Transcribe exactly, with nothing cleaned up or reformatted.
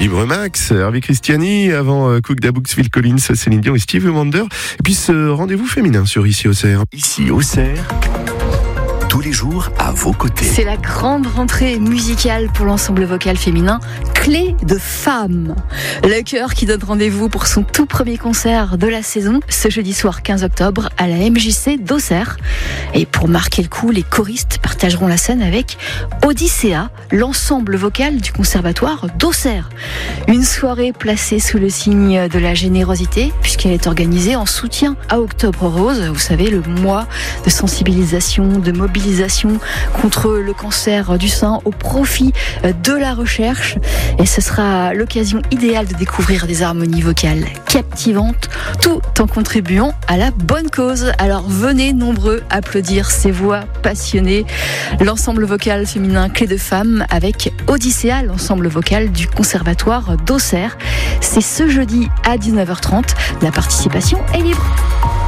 Libre Max, Harvey Christiani, avant euh, Cook Da Books, Phil Collins, Céline Dion et Stevie Wonder. Et puis ce rendez-vous féminin sur Ici Auxerre. Ici Auxerre, tous les jours à vos côtés. C'est la grande rentrée musicale pour l'ensemble vocal féminin Clé de Femme. Le chœur qui donne rendez-vous pour son tout premier concert de la saison ce jeudi soir quinze octobre à la M J C d'Auxerre. Et pour marquer le coup, les choristes partageront la scène avec Odyssea, l'ensemble vocal du conservatoire d'Auxerre. Une soirée placée sous le signe de la générosité puisqu'elle est organisée en soutien à Octobre Rose, vous savez, le mois de sensibilisation, de mobilisation contre le cancer du sein au profit de la recherche. Et ce sera l'occasion idéale de découvrir des harmonies vocales captivantes, tout en contribuant à la bonne cause. Alors venez nombreux applaudir ces voix passionnées. L'ensemble vocal féminin Clé de Femme avec Odyssea, l'ensemble vocal du conservatoire d'Auxerre. C'est ce jeudi à dix-neuf heures trente. La participation est libre.